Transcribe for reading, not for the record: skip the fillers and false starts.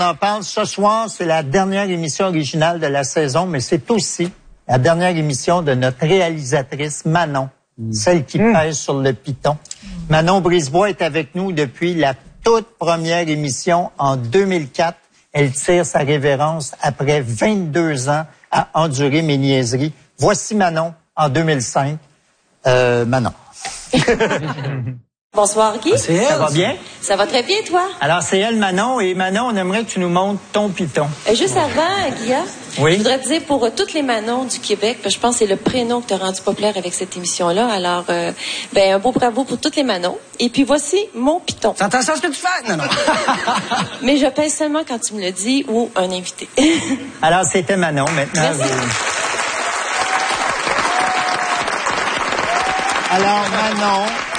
On en parle ce soir, c'est la dernière émission originale de la saison, mais c'est aussi la dernière émission de notre réalisatrice Manon, celle qui pèse sur le piton. Manon Brisebois est avec nous depuis la toute première émission en 2004. Elle tire sa révérence après 22 ans à endurer mes niaiseries. Voici Manon en 2005. Manon. Bonsoir Guy. C'est elle. Ça va bien? Ça va très bien, toi? Alors, c'est elle, Manon. Et Manon, on aimerait que tu nous montres ton piton. Juste avant, Guilla, oui? Je voudrais te dire pour toutes les Manons du Québec, parce que je pense que c'est le prénom que tu as rendu populaire avec cette émission-là. Alors, un beau bravo pour toutes les Manons. Et puis, voici mon piton. T'entends ça ce que tu fais? Non, non. Mais je pèse seulement quand tu me le dis ou un invité. Alors, c'était Manon. Maintenant, Alors, Manon...